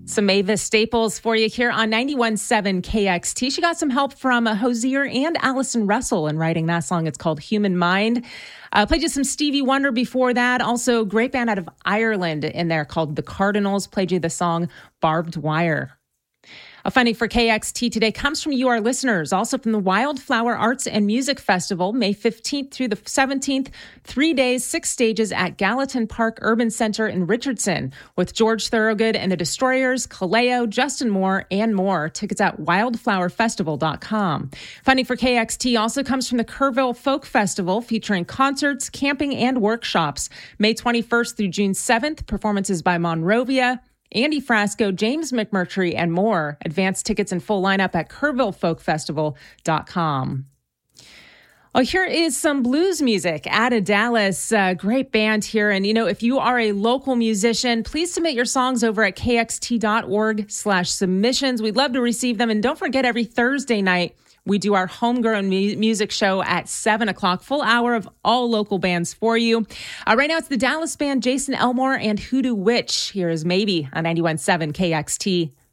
Some Mavis Staples for you here on 91.7 KXT. She got some help from Hosier and Allison Russell in writing that song. It's called Human Mind. Played you some Stevie Wonder before that. Also, great band out of Ireland in there called The Cardinals. Played you the song Barbed Wire. Funding for KXT today comes from you, our listeners, also from the Wildflower Arts and Music Festival, May 15th through the 17th, 3 days, 6 stages at Gallatin Park Urban Center in Richardson, with George Thorogood and the Destroyers, Kaleo, Justin Moore, and more. Tickets at wildflowerfestival.com. Funding for KXT also comes from the Kerrville Folk Festival, featuring concerts, camping, and workshops. May 21st through June 7th, performances by Monrovia, Andy Frasco, James McMurtry, and more. Advanced tickets and full lineup at kerrvillefolkfestival.com. Oh, here is some blues music. Ada Dallas, great band here. And, if you are a local musician, please submit your songs over at kxt.org/submissions. We'd love to receive them. And don't forget, every Thursday night, we do our homegrown music show at 7 o'clock, full hour of all local bands for you. Right now, it's the Dallas band Jason Elmore and Hoodoo Witch. Here is Maybe on 91.7 KXT.